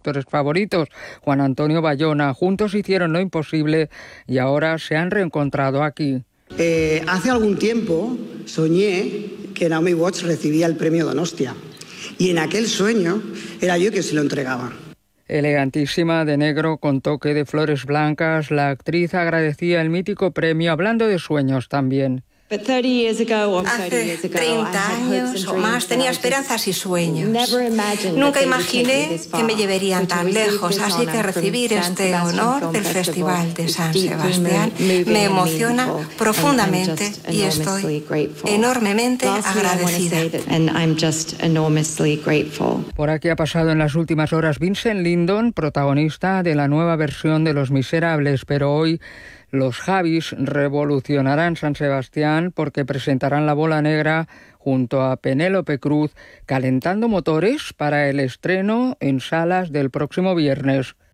actores favoritos, Juan Antonio Bayona. Juntos hicieron lo imposible y ahora se han reencontrado aquí. Hace algún tiempo soñé que Naomi Watts recibía el premio Donostia y en aquel sueño era yo que se lo entregaba. Elegantísima de negro con toque de flores blancas, la actriz agradecía el mítico premio hablando de sueños también. Hace 30 años o más tenía esperanzas y sueños. Nunca imaginé que me llevarían tan lejos, así que recibir este honor del Festival de San Sebastián me emociona profundamente y estoy enormemente agradecida. Por aquí ha pasado en las últimas horas Vincent Lindon, protagonista de la nueva versión de Los Miserables, pero hoy los Javis revolucionarán San Sebastián porque presentarán La Bola Negra junto a Penélope Cruz, calentando motores para el estreno en salas del próximo viernes.